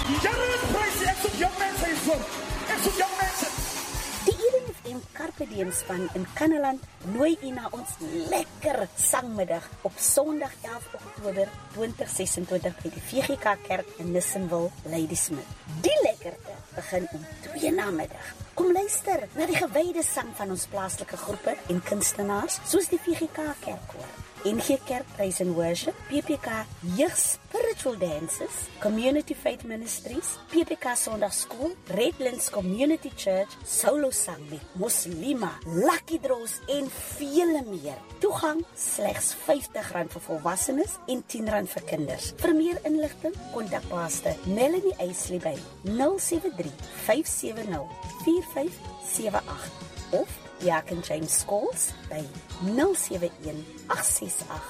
Jared Price, ek soek jong mense hier voor. Ek soek jong mense. Die Eden FM Carpe Diem span in Kannaland nooi u na ons lekker sangmiddag op Sondag 11 Oktober 2026 by die VGK Kerk in Nissenville, Ladysmith. Die lekkerte begin om 2 namiddag. Kom luister na die gewyde sang van ons plaaslike groepe en kunstenaars soos die VGK Kerkkoor, NG Kerk Praise and Worship, PPK Jeug Spiritual Dances, Community Faith Ministries, PPK Sondag School, Redlands Community Church, Solo Sang met Muslima, Lucky Draws en vele meer. Toegang slegs R50 vir volwassenes en R10 vir kinders. Vir meer inligting, kontak Pastor Melanie Eisley by 073 570 4578 of Jack and James Scholes by 071 868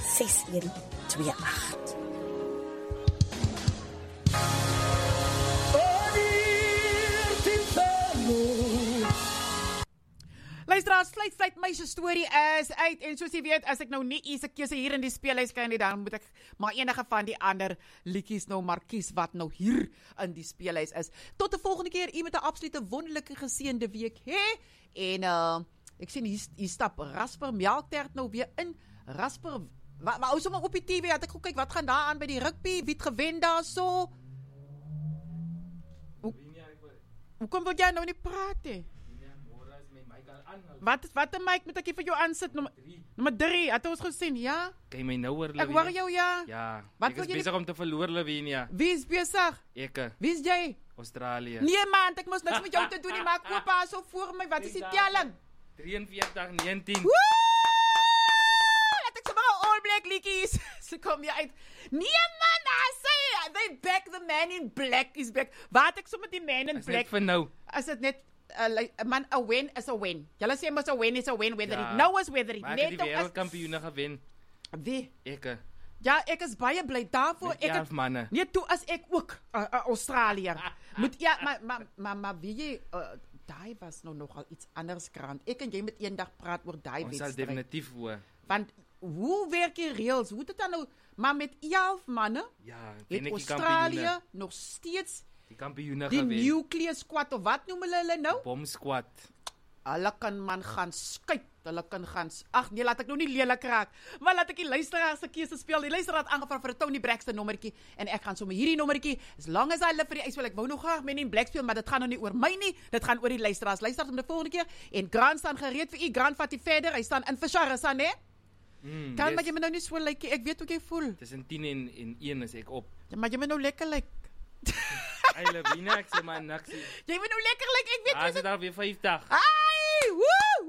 6128. Luisteraars, sluit my storie is uit en soos jy weet, as ek nou nie eens 'n keuse hier in die speellys kry nie, dan moet ek maar enige van die ander liedjies nou maar kies wat nou hier in die speellys is. Tot die volgende keer, u met 'n absolute wonderlike geseënde week hè. En ek sien hier stap Rasper Melktert nou weer in. Rasper, maar ou sommer op die TV, het ek gekyk wat gaan daar aan by die rugby, wie het gewen daarso? Hoe kom jy nou nie praat hè? Wat 'n mic moet ek hier vir jou aansit? Nommer 3, het ons gesien, ja? Kan jy my nou hoor, Lavinia? Ek hoor jou, ja. Ja, wat ek is besig om te verloor, Lavinia. Wie is besig? Ek. Wie is jy? Australië. Nee man, ek moes niks met jou te doen nie, maar koop haar so voor my. Wat is die telling? 43-19. Woe! Laat ek sommer All Black liedjies. So kom jy uit. Nee man, they back the man in black is back. Wat ek sommer die man in black. Is vir nou. Is dit net man, a win is a win. Julle sê mos a win is a win, whether it no is whether it net. Maar ek het die wêreldkampioene gewen. Wie? Ek. Ja, ek is baie bly daarvoor. Met 11 manne. Nee, toe as ek ook Australië. Moet ja, maar wie jy daai was nou nogal iets anders krant. Ek en jy met eendag praat oor daai wedstryd. Ons sal definitief hoor. Want hoe werk die reëls? Hoe dit dan nou maar met 11 manne? Ja, het Australië nog steeds die kampioene gewen. Die nuclear squad of wat noem hulle nou? Bomb squad. Hulle kan man gaan skyp. Hulle kan gaan. Ag nee, laat ek nou nie lelik raak. Maar laat ek die luisteraars se keuse speel. Die luisteraar het aangevra vir 'n Tony Braxton nommertjie en ek gaan sommer hierdie nommertjie, as long as I live vir die eis wil ek wou nog graag Men in Black speel, maar dit gaan nou nie oor my nie. Dit gaan oor die luisteraars. Luister om die volgende keer en Grant staan gereed vir u. Grant vat die verder. Hy staan in vir Sharasa, né? Kan maar jy moet nou nie so lyk. Ek weet hoe jy voel. Tussen 10 en 1 is ek op. Ja, maar jy moet nou lekker lyk. Hey Lavinia, ek sê maar niks. Jy moet nou lekker lyk. Ek weet jy is daar weer 50. Ai! Woo!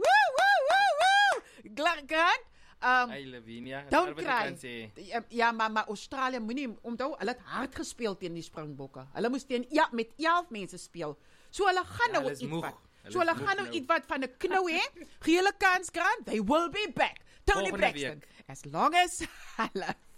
Grant, hey Lavinia, don't cry. Ja, maar Australië moenie onthou, hulle het hard gespeel teen die Springbokke. Hulle moes met 11 mense speel. So hulle gaan nou iets wat. So hulle gaan nou iets wat van 'n knou hê. Gee hulle kans, Grant. They will be back. Tony Braxton. As long as hulle